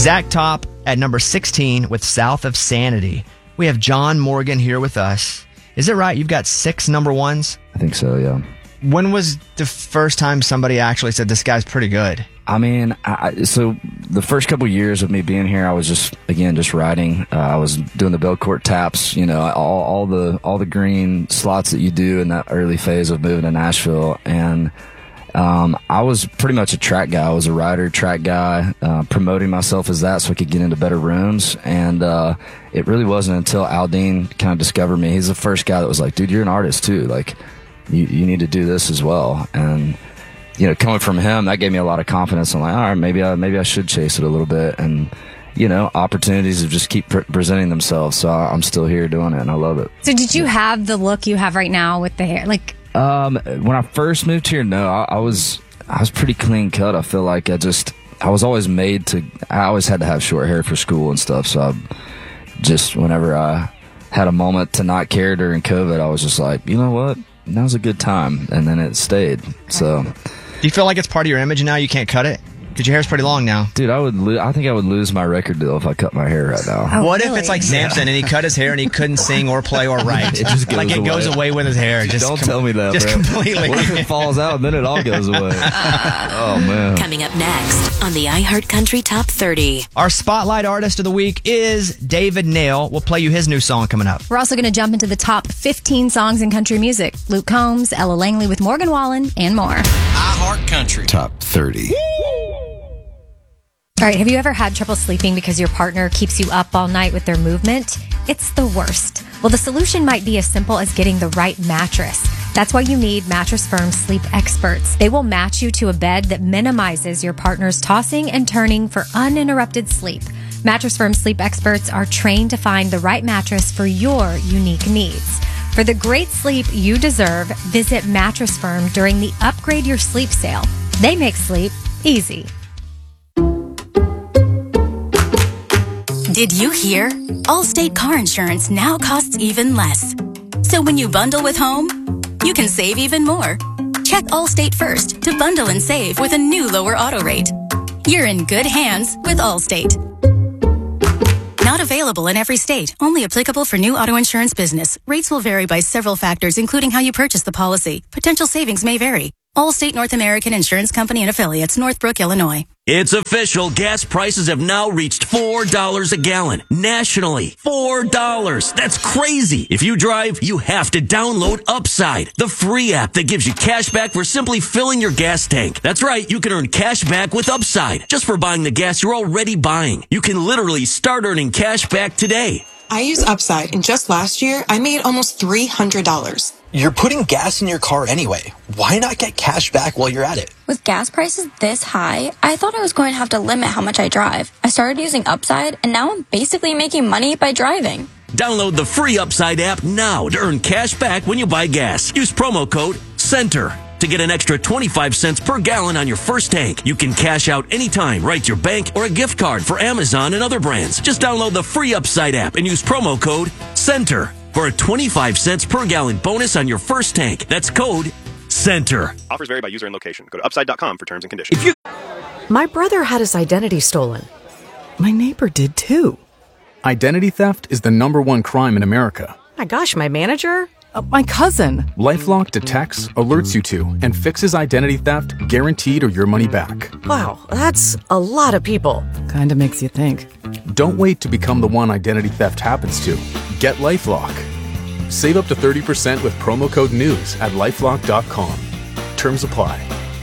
Zach Top at number 16 with South of Sanity. We have John Morgan here with us. Is it right? You've got 6 number ones? I think so, yeah. When was the first time somebody actually said this guy's pretty good? I mean, so the first couple years of me being here, I was just writing. I was doing the Belcourt taps, all the green slots that you do in that early phase of moving to Nashville. And I was pretty much a track guy. I was a writer, track guy, promoting myself as that so I could get into better rooms. And it really wasn't until Aldine kind of discovered me. He's the first guy that was like, dude, you're an artist too. Like, you need to do this as well. And coming from him, that gave me a lot of confidence. I'm like, all right, maybe I should chase it a little bit. And, opportunities just keep presenting themselves. So I'm still here doing it, and I love it. So did you have the look you have right now with the hair? When I first moved here, no, I was pretty clean cut. I feel like I was always I always had to have short hair for school and stuff. So whenever I had a moment to not care during COVID, I was just like, you know what? Now's a good time. And then it stayed. So. Do you feel like it's part of your image now? You can't cut it? Because your hair's pretty long now. Dude, I think I would lose my record deal if I cut my hair right now. Oh, what if it's like Samson and he cut his hair and he couldn't sing or play or write? It just goes away. Goes away with his hair. Don't tell me that, just bro. Completely. What if it falls out and then it all goes away? Oh, man. Coming up next on the iHeart Country Top 30. Our Spotlight Artist of the Week is David Nail. We'll play you his new song coming up. We're also going to jump into the top 15 songs in country music. Luke Combs, Ella Langley with Morgan Wallen, and more. iHeart Country Top 30. All right, have you ever had trouble sleeping because your partner keeps you up all night with their movement? It's the worst. Well, the solution might be as simple as getting the right mattress. That's why you need Mattress Firm Sleep Experts. They will match you to a bed that minimizes your partner's tossing and turning for uninterrupted sleep. Mattress Firm Sleep Experts are trained to find the right mattress for your unique needs. For the great sleep you deserve, visit Mattress Firm during the Upgrade Your Sleep sale. They make sleep easy. Did you hear? Allstate car insurance now costs even less. So when you bundle with home, you can save even more. Check Allstate first to bundle and save with a new lower auto rate. You're in good hands with Allstate. Not available in every state. Only applicable for new auto insurance business. Rates will vary by several factors, including how you purchase the policy. Potential savings may vary. Allstate North American Insurance Company and Affiliates, Northbrook, Illinois. It's official. Gas prices have now reached $4 a gallon. Nationally, $4. That's crazy. If you drive, you have to download Upside, the free app that gives you cash back for simply filling your gas tank. That's right. You can earn cash back with Upside just for buying the gas you're already buying. You can literally start earning cash back today. I use Upside, and just last year, I made almost $300. You're putting gas in your car anyway. Why not get cash back while you're at it? With gas prices this high, I thought I was going to have to limit how much I drive. I started using Upside, and now I'm basically making money by driving. Download the free Upside app now to earn cash back when you buy gas. Use promo code CENTER to get an extra 25 cents per gallon on your first tank. You can cash out anytime, right to your bank, or a gift card for Amazon and other brands. Just download the free Upside app and use promo code CENTER for a 25 cents per gallon bonus on your first tank. That's code CENTER. Offers vary by user and location. Go to upside.com for terms and conditions. My brother had his identity stolen. My neighbor did too. Identity theft is the #1 crime in America. My gosh, my manager? My cousin. LifeLock detects, alerts you to, and fixes identity theft guaranteed or your money back. Wow, that's a lot of people. Kinda makes you think. Don't wait to become the one identity theft happens to. Get LifeLock. Save up to 30% with promo code NEWS at LifeLock.com. Terms apply.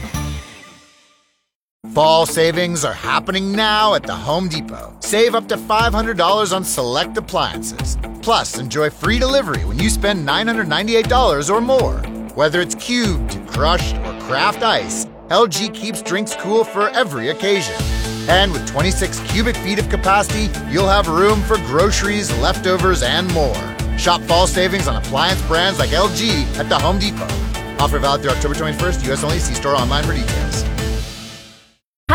Fall savings are happening now at the Home Depot. Save up to $500 on select appliances. Plus, enjoy free delivery when you spend $998 or more. Whether it's cubed, crushed, or craft ice, LG keeps drinks cool for every occasion. And with 26 cubic feet of capacity, you'll have room for groceries, leftovers, and more. Shop fall savings on appliance brands like LG at the Home Depot. Offer valid through October 21st, U.S. only. See store online for details.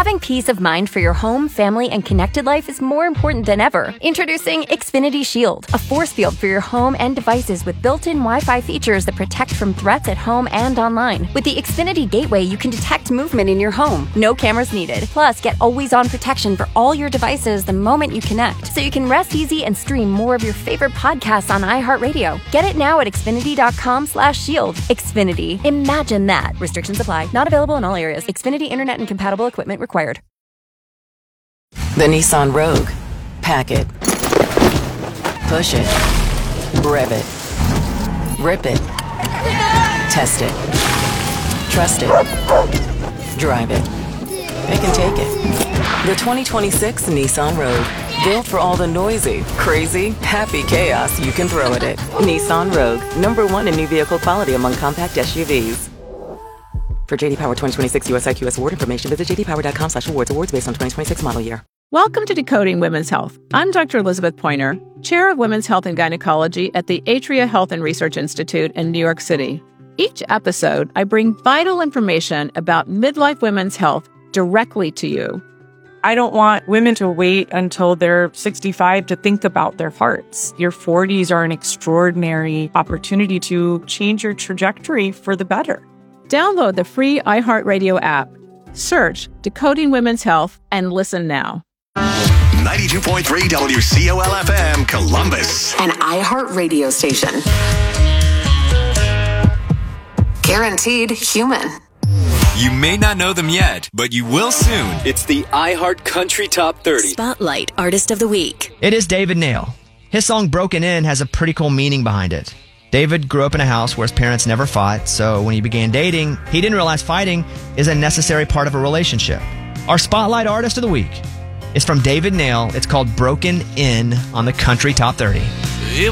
Having peace of mind for your home, family, and connected life is more important than ever. Introducing Xfinity Shield, a force field for your home and devices with built-in Wi-Fi features that protect from threats at home and online. With the Xfinity Gateway, you can detect movement in your home. No cameras needed. Plus, get always-on protection for all your devices the moment you connect, so you can rest easy and stream more of your favorite podcasts on iHeartRadio. Get it now at Xfinity.com/shield. Xfinity. Imagine that. Restrictions apply. Not available in all areas. Xfinity Internet and compatible equipment required. The Nissan Rogue. Pack it. Push it. Rev it. Rip it. Test it. Trust it. Drive it. They can take it. The 2026 Nissan Rogue. Built for all the noisy, crazy, happy chaos you can throw at it. Nissan Rogue. #1 in new vehicle quality among compact SUVs. For JD Power 2026 US IQS award information, visit jdpower.com/awards. Awards based on 2026 model year. Welcome to Decoding Women's Health. I'm Dr. Elizabeth Pointer, Chair of Women's Health and Gynecology at the Atria Health and Research Institute in New York City. Each episode, I bring vital information about midlife women's health directly to you. I don't want women to wait until they're 65 to think about their hearts. Your 40s are an extraordinary opportunity to change your trajectory for the better. Download the free iHeartRadio app. Search Decoding Women's Health and listen now. 92.3 WCOL-FM, Columbus. An iHeartRadio station. Guaranteed human. You may not know them yet, but you will soon. It's the iHeart Country Top 30. Spotlight Artist of the Week. It is David Nail. His song Broken In has a pretty cool meaning behind it. David grew up in a house where his parents never fought, so when he began dating, he didn't realize fighting is a necessary part of a relationship. Our Spotlight Artist of the Week is from David Nail. It's called Broken In on the Country Top 30.